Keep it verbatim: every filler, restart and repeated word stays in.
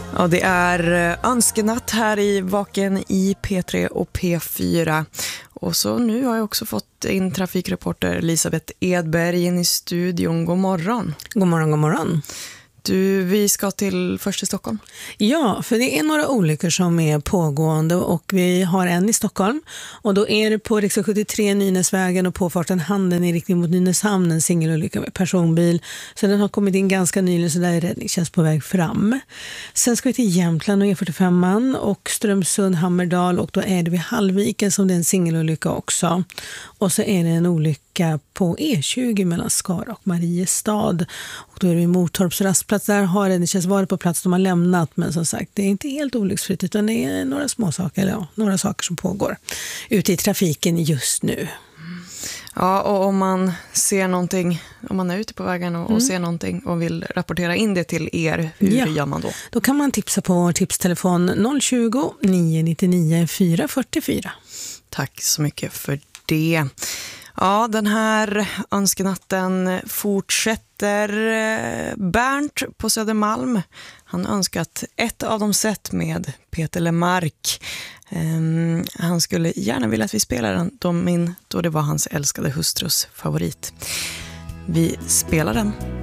Ja, det är önskenatt här i Vaken i P tre och P fyra. Och så nu har jag också fått in trafikreporter Elisabeth Edberg in i studion. God morgon. God morgon, god morgon. Du, vi ska till först i Stockholm. Ja, för det är några olyckor som är pågående och vi har en i Stockholm. Och då är det på riksväg sjuttiotre Nynäsvägen och påfarten Handen i riktning mot Nynäshamn, en singelolycka med personbil. Så den har kommit in ganska nyligen, så där är räddningstjänst på väg fram. Sen ska vi till Jämtland och E fyrtiofem och Strömsund, Hammerdal, och då är det vid Hallviken som det är en singelolycka också. Och så är det en olycka på E tjugo mellan Skara och Mariestad. Och då är det vid Motorps rastplats. Där har räddningstjänst varit på plats, de har lämnat, men som sagt, det är inte helt olycksfritt utan det är några små saker, eller ja, några saker som pågår ute i trafiken just nu. Ja, och om man ser någonting, om man är ute på vägen och, mm. och ser någonting och vill rapportera in det till er, hur ja. gör man då? Då kan man tipsa på vår tipstelefon noll tjugo, nio nittionio, fyra fyrtiofyra. Tack så mycket för det. Ja, den här önskenatten fortsätter. Bernt på Södermalm, han önskat ett av dem sett med Peter Lemark. Um, han skulle gärna vilja att vi spelar den dem in, då det var hans älskade hustrus favorit. Vi spelar den.